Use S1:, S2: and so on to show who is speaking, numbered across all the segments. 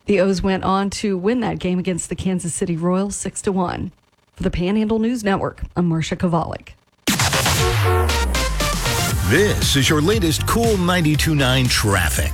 S1: The O's went on to win that game against the Kansas City Royals 6-1. For the Panhandle News Network, I'm Marcia Kovalik.
S2: This is your latest Cool 92.9 traffic.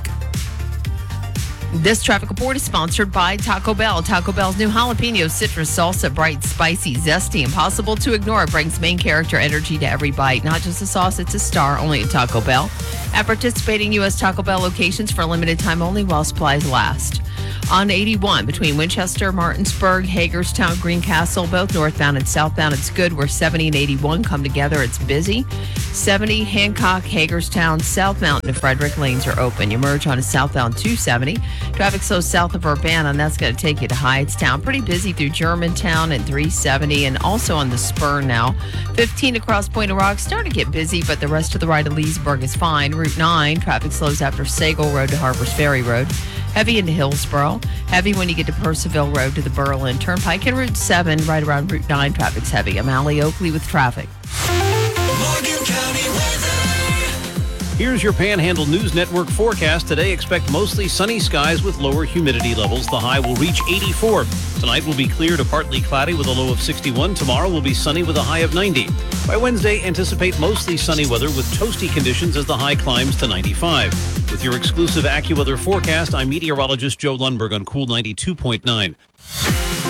S3: This traffic report is sponsored by Taco Bell. Taco Bell's new jalapeno citrus salsa, bright, spicy, zesty, impossible to ignore. It brings main character energy to every bite. Not just a sauce, it's a star, only at Taco Bell. At participating U.S. Taco Bell locations for a limited time only while supplies last. On 81 between Winchester, Martinsburg, Hagerstown, Greencastle, both northbound and southbound, it's good where 70 and 81 come together. It's busy. 70, Hancock, Hagerstown, South Mountain, and Frederick lanes are open. You merge on a southbound 270. Traffic slows south of Urbana, and that's going to take you to Hyattstown. Pretty busy through Germantown and 370, and also on the spur now. 15 across Point of Rock, starting to get busy, but the rest of the ride to Leesburg is fine. Route 9, traffic slows after Sagal Road to Harpers Ferry Road. Heavy into Hillsboro. Heavy when you get to Percival Road to the Berlin Turnpike. And Route 7, right around Route 9, traffic's heavy. I'm Allie Oakley with traffic.
S4: Morgan County weather.
S5: Here's your Panhandle News Network forecast. Today, expect mostly sunny skies with lower humidity levels. The high will reach 84. Tonight will be clear to partly cloudy with a low of 61. Tomorrow will be sunny with a high of 90. By Wednesday, anticipate mostly sunny weather with toasty conditions as the high climbs to 95. With your exclusive AccuWeather forecast, I'm meteorologist Joe Lundberg on Cool 92.9.